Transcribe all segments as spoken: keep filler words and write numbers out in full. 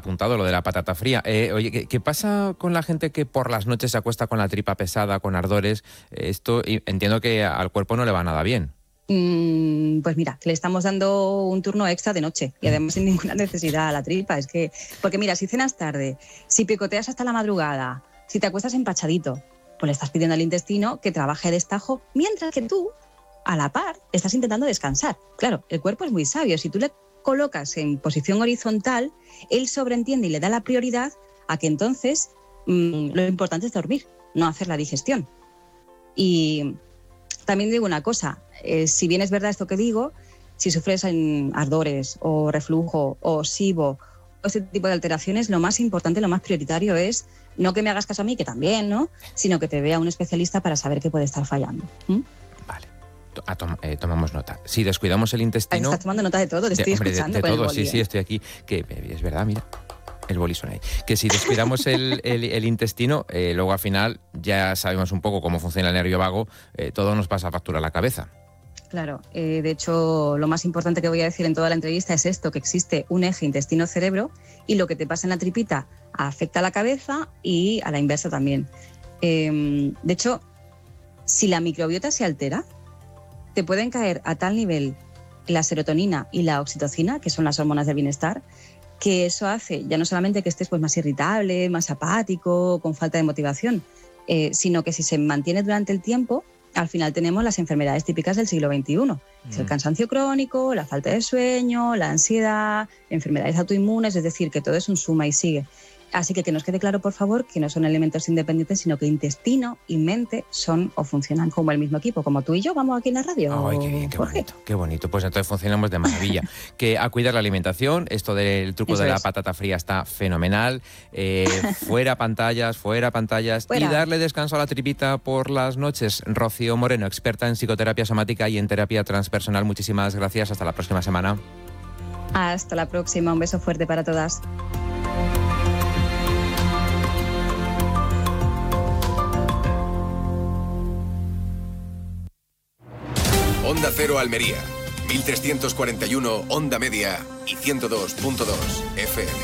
apuntado lo de la patata fría. Eh, oye, ¿qué, ¿qué pasa con la gente que por las noches se acuesta con la tripa pesada, con ardores? Esto entiendo que al cuerpo no le va nada bien. Mm, pues mira, le estamos dando un turno extra de noche y además sin ninguna necesidad a la tripa. Es que, porque mira, si cenas tarde, si picoteas hasta la madrugada, si te acuestas empachadito, pues le estás pidiendo al intestino que trabaje destajo, mientras que tú, a la par, estás intentando descansar. Claro, el cuerpo es muy sabio. Si tú le colocas en posición horizontal, él sobreentiende y le da la prioridad a que entonces mmm, lo importante es dormir, no hacer la digestión. Y también digo una cosa, eh, si bien es verdad esto que digo, si sufres en ardores o reflujo o SIBO o este tipo de alteraciones, lo más importante, lo más prioritario es no que me hagas caso a mí, que también, ¿no? Sino que te vea un especialista para saber qué puede estar fallando. ¿Mm? Vale. Ah, tom- eh, tomamos nota. Si descuidamos el intestino... Estás tomando nota de todo, te estoy de, hombre, escuchando de, de con todo, el boli, sí, sí, ¿eh? estoy aquí. Que es verdad, mira, el boli suena ahí. Que si descuidamos el, el, el intestino, eh, luego al final ya sabemos un poco cómo funciona el nervio vago, eh, todo nos pasa factura a la cabeza. Claro, eh, de hecho, lo más importante que voy a decir en toda la entrevista es esto, que existe un eje intestino-cerebro y lo que te pasa en la tripita afecta a la cabeza y a la inversa también. Eh, de hecho, si la microbiota se altera, te pueden caer a tal nivel la serotonina y la oxitocina, que son las hormonas del bienestar, que eso hace ya no solamente que estés pues, más irritable, más apático, con falta de motivación, eh, sino que si se mantiene durante el tiempo, al final tenemos las enfermedades típicas del siglo veintiuno. Mm. Es el cansancio crónico, la falta de sueño, la ansiedad, enfermedades autoinmunes, es decir, que todo es un suma y sigue. Así que que nos quede claro, por favor, que no son elementos independientes, sino que intestino y mente son o funcionan como el mismo equipo, como tú y yo vamos aquí en la radio. Ay, qué bien, qué Jorge. bonito, qué bonito. Pues entonces funcionamos de maravilla. Que a cuidar la alimentación, esto del truco Eso de la es. patata fría está fenomenal. Eh, fuera pantallas, fuera pantallas. Fuera. Y darle descanso a la tripita por las noches. Rocío Moreno, experta en psicoterapia somática y en terapia transpersonal. Muchísimas gracias. Hasta la próxima semana. Hasta la próxima. Un beso fuerte para todas. Onda Cero Almería, mil trescientos cuarenta y uno Onda Media y ciento dos punto dos F M.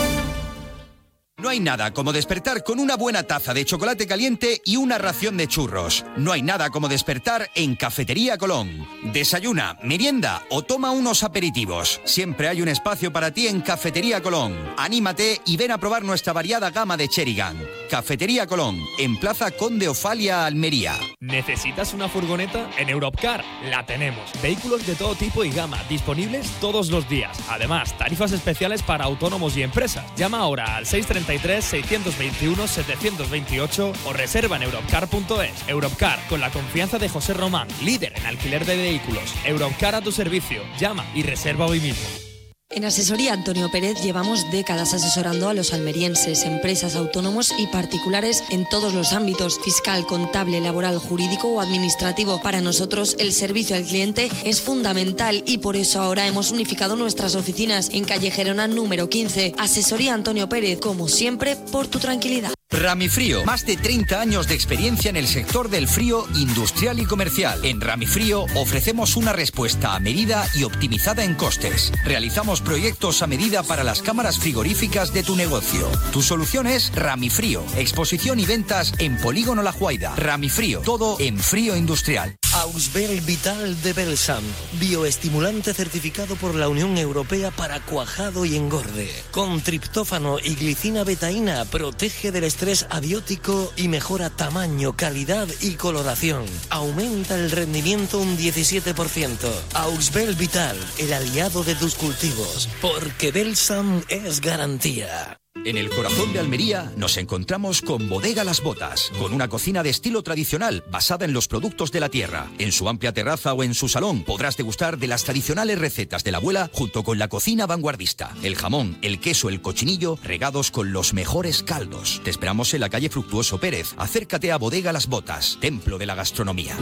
No hay nada como despertar con una buena taza de chocolate caliente y una ración de churros. No hay nada como despertar en Cafetería Colón. Desayuna, merienda o toma unos aperitivos. Siempre hay un espacio para ti en Cafetería Colón. Anímate y ven a probar nuestra variada gama de Cherrygan. Cafetería Colón, en Plaza Conde Ofalia, Almería. ¿Necesitas una furgoneta? En Europcar la tenemos. Vehículos de todo tipo y gama, disponibles todos los días. Además, tarifas especiales para autónomos y empresas. Llama ahora al seis treinta y tres, seiscientos veintiuno, setecientos veintiocho o reserva en europcar punto es. Europcar, con la confianza de José Román, líder en alquiler de vehículos. Europcar a tu servicio. Llama y reserva hoy mismo. En Asesoría Antonio Pérez llevamos décadas asesorando a los almerienses, empresas, autónomos y particulares en todos los ámbitos: fiscal, contable, laboral, jurídico o administrativo. Para nosotros el servicio al cliente es fundamental y por eso ahora hemos unificado nuestras oficinas en calle Gerona número quince. Asesoría Antonio Pérez, como siempre, por tu tranquilidad. Ramifrío, más de treinta años de experiencia en el sector del frío industrial y comercial. En Ramifrío ofrecemos una respuesta a medida y optimizada en costes. Realizamos proyectos a medida para las cámaras frigoríficas de tu negocio. Tu solución es Ramifrío. Exposición y ventas en Polígono La Juaida. Ramifrío, todo en frío industrial. Ausbel Vital de Belsam, bioestimulante certificado por la Unión Europea para cuajado y engorde. Con triptófano y glicina betaína, protege del estrés abiótico y mejora tamaño, calidad y coloración. Aumenta el rendimiento un diecisiete por ciento. Ausbel Vital, el aliado de tus cultivos, porque Belsam es garantía. En el corazón de Almería nos encontramos con Bodega Las Botas, con una cocina de estilo tradicional basada en los productos de la tierra. En su amplia terraza o en su salón podrás degustar de las tradicionales recetas de la abuela junto con la cocina vanguardista. El jamón, el queso, el cochinillo regados con los mejores caldos. Te esperamos en la calle Fructuoso Pérez. Acércate a Bodega Las Botas, templo de la gastronomía.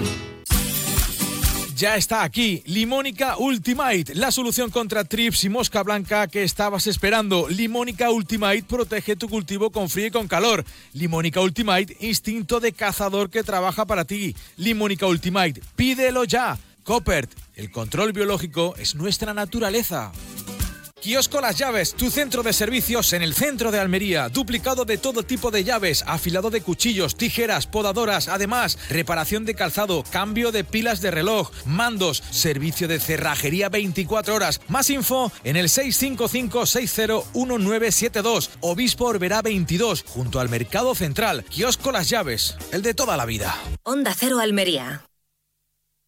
Ya está aquí, Limónica Ultimate, la solución contra trips y mosca blanca que estabas esperando. Limónica Ultimate protege tu cultivo con frío y con calor. Limónica Ultimate, instinto de cazador que trabaja para ti. Limónica Ultimate, pídelo ya. Coppert, el control biológico es nuestra naturaleza. Kiosco Las Llaves, tu centro de servicios en el centro de Almería. Duplicado de todo tipo de llaves, afilado de cuchillos, tijeras, podadoras. Además, reparación de calzado, cambio de pilas de reloj, mandos, servicio de cerrajería veinticuatro horas. Más info en el seis cinco cinco seis cero uno nueve siete dos. Obispo Orberá veintidós, junto al Mercado Central. Kiosco Las Llaves, el de toda la vida. Onda Cero Almería.